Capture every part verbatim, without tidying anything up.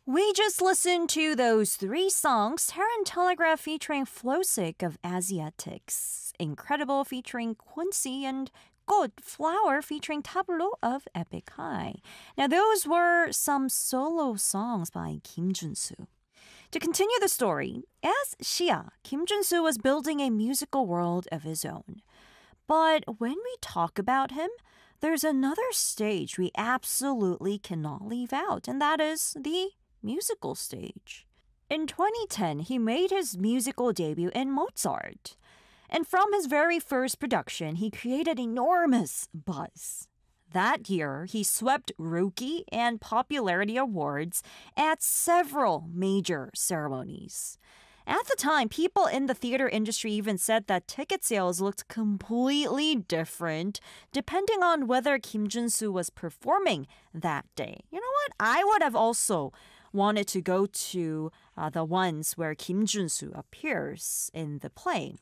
We just listened to those three songs, Terran Telegraph featuring Flowsick of Asiatics, Incredible featuring Quincy, and 꽃, Flower featuring Tableau of Epic High. Now those were some solo songs by Kim Jun-soo. To continue the story, as Shia, Kim Jun-soo was building a musical world of his own. But when we talk about him, there's another stage we absolutely cannot leave out, and that is the musical stage. In twenty ten, he made his musical debut in Mozart. And from his very first production, he created enormous buzz. That year, he swept Rookie and Popularity Awards at several major ceremonies. At the time, people in the theater industry even said that ticket sales looked completely different depending on whether Kim Jun-soo was performing that day. You know what? I would have also wanted to go to uh, the ones where Kim Jun-soo appears in the play.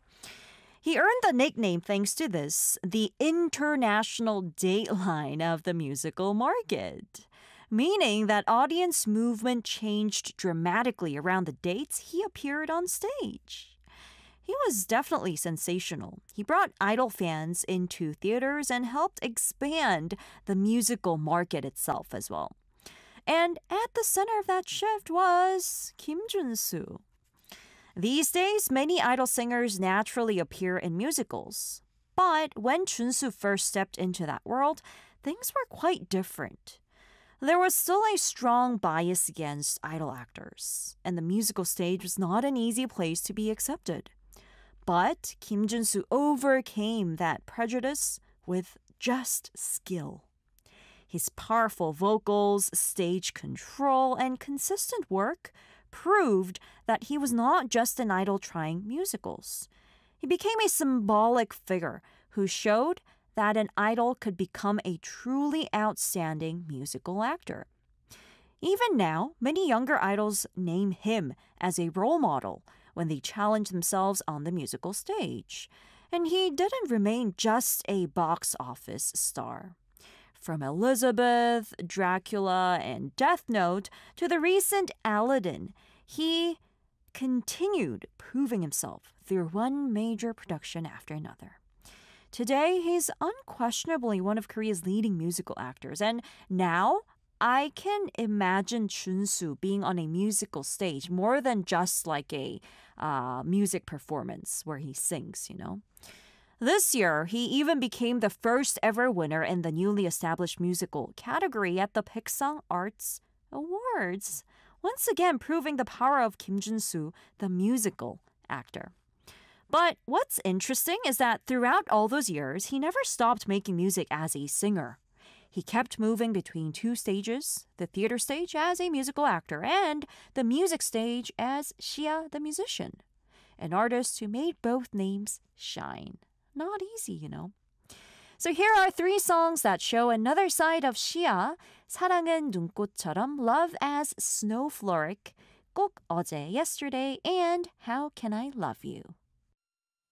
He earned the nickname thanks to this, the international dateline of the musical market, meaning that audience movement changed dramatically around the dates he appeared on stage. He was definitely sensational. He brought idol fans into theaters and helped expand the musical market itself as well. And at the center of that shift was Kim Jun-soo. These days, many idol singers naturally appear in musicals. But when Jun-soo first stepped into that world, things were quite different. There was still a strong bias against idol actors, and the musical stage was not an easy place to be accepted. But Kim Jun-soo overcame that prejudice with just skill. His powerful vocals, stage control, and consistent work proved that he was not just an idol trying musicals. He became a symbolic figure who showed that an idol could become a truly outstanding musical actor. Even now, many younger idols name him as a role model when they challenge themselves on the musical stage. And he didn't remain just a box office star. From Elizabeth, Dracula, and Death Note to the recent Aladdin, he continued proving himself through one major production after another. Today, he's unquestionably one of Korea's leading musical actors, and now I can imagine Jun-soo being on a musical stage more than just like a uh, music performance where he sings, you know. This year, he even became the first ever winner in the newly established musical category at the Peksan Arts Awards, once again proving the power of Kim Jun-soo, the musical actor. But what's interesting is that throughout all those years, he never stopped making music as a singer. He kept moving between two stages, the theater stage as a musical actor and the music stage as Shia the musician, an artist who made both names shine. Not easy, you know. So here are three songs that show another side of Shia. 사랑은 눈꽃처럼, Love as Snowfloric, 꼭 어제, Yesterday, and How Can I Love You.